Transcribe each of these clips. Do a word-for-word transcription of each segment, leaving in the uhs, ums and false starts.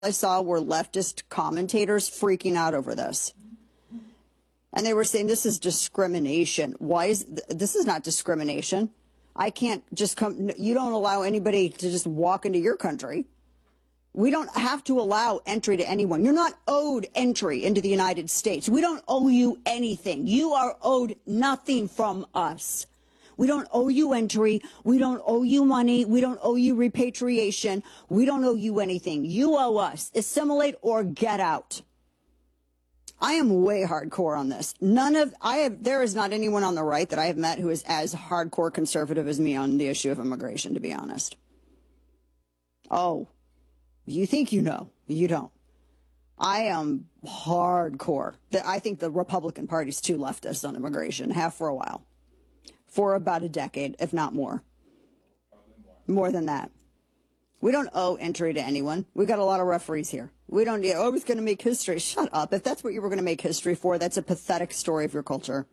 I saw were leftist commentators freaking out over this. And they were saying this is discrimination. Why is th- this is not discrimination? I can't just come. You don't allow anybody to just walk into your country. We don't have to allow entry to anyone. You're not owed entry into the United States. We don't owe you anything. You are owed nothing from us. We don't owe you entry. We don't owe you money. We don't owe you repatriation. We don't owe you anything. You owe us. Assimilate or get out. I am way hardcore on this. None of I have. There is not anyone on the right that I have met who is as hardcore conservative as me on the issue of immigration, to be honest. Oh. You think you know. You don't. I am hardcore. I think the Republican Party's too leftist on immigration, have for a while. For about a decade, if not more. More than that. We don't owe entry to anyone. We got a lot of referees here. We don't need, oh, it's going to make history. Shut up. If that's what you were going to make history for, that's a pathetic story of your culture.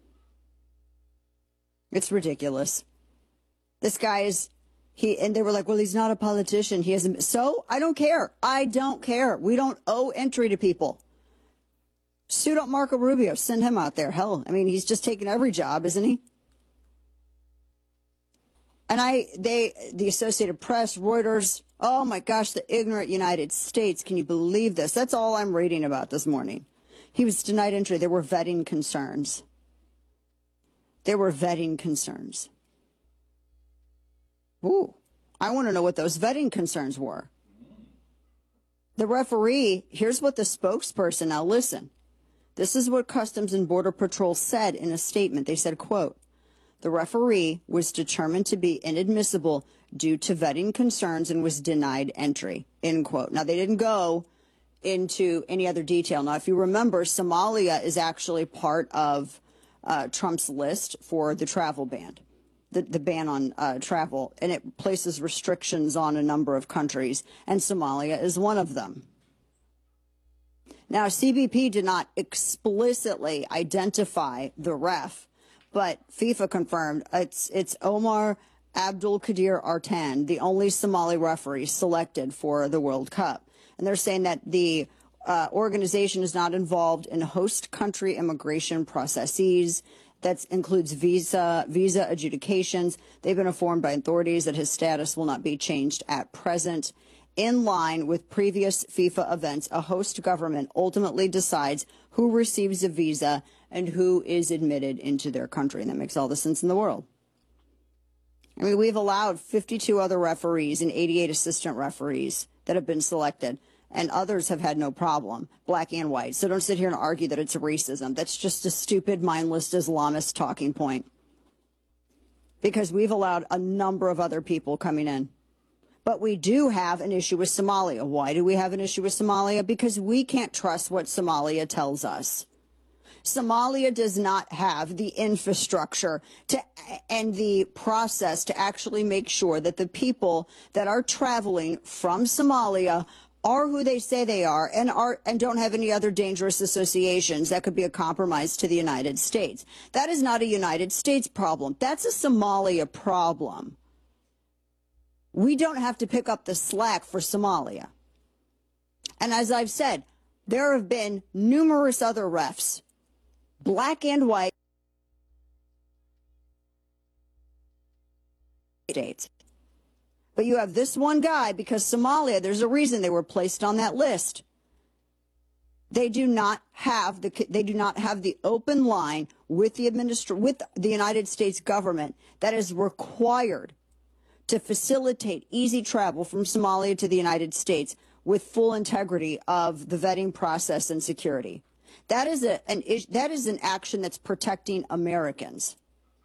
It's ridiculous. This guy is... He and they were like, well, he's not a politician. He hasn't. So I don't care. I don't care. We don't owe entry to people. Suit up Marco Rubio. Send him out there. Hell, I mean, he's just taking every job, isn't he? And I, they, the Associated Press, Reuters. Oh my gosh, the ignorant United States. Can you believe this? That's all I'm reading about this morning. He was denied entry. There were vetting concerns. There were vetting concerns. Ooh, I want to know what those vetting concerns were. The referee, here's what the spokesperson, now listen. This is what Customs and Border Patrol said in a statement. They said, quote, the referee was determined to be inadmissible due to vetting concerns and was denied entry, end quote. Now, they didn't go into any other detail. Now, if you remember, Somalia is actually part of uh, Trump's list for the travel ban. The, the ban on uh, travel, and it places restrictions on a number of countries, and Somalia is one of them. Now, C B P did not explicitly identify the ref, but FIFA confirmed it's it's Omar Abdul Qadir Artan, the only Somali referee selected for the World Cup. And they're saying that the uh, organization is not involved in host country immigration processes. That includes visa, visa adjudications. They've been informed by authorities that his status will not be changed at present. In line with previous FIFA events, a host government ultimately decides who receives a visa and who is admitted into their country. And that makes all the sense in the world. I mean, we've allowed fifty-two other referees and eighty-eight assistant referees that have been selected. And others have had no problem, black and white. So don't sit here and argue that it's racism. That's just a stupid, mindless Islamist talking point. Because we've allowed a number of other people coming in. But we do have an issue with Somalia. Why do we have an issue with Somalia? Because we can't trust what Somalia tells us. Somalia does not have the infrastructure to and the process to actually make sure that the people that are traveling from Somalia are who they say they are and are and don't have any other dangerous associations that could be a compromise to the United States. That is not a United States problem. That's a Somalia problem. We don't have to pick up the slack for Somalia. And as I've said, there have been numerous other refs, black and white, states. But you have this one guy, because Somalia, there's a reason they were placed on that list. They do not have the they do not have the open line with the administra- with the United States government that is required to facilitate easy travel from Somalia to the United States with full integrity of the vetting process and security. That is a an that is an action that's protecting Americans.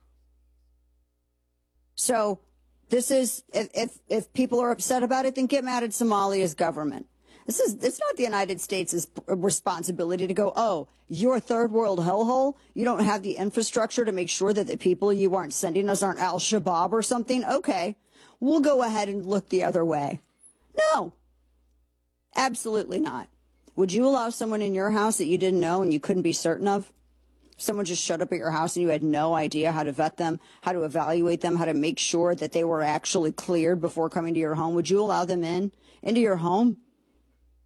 So this is, if, if, if people are upset about it, then get mad at Somalia's government. This is, it's not the United States' responsibility to go, oh, you're a third world hellhole. You don't have the infrastructure to make sure that the people you aren't sending us aren't Al-Shabaab or something. Okay, we'll go ahead and look the other way. No, absolutely not. Would you allow someone in your house that you didn't know and you couldn't be certain of? Someone just showed up at your house and you had no idea how to vet them, how to evaluate them, how to make sure that they were actually cleared before coming to your home. Would you allow them in, into your home?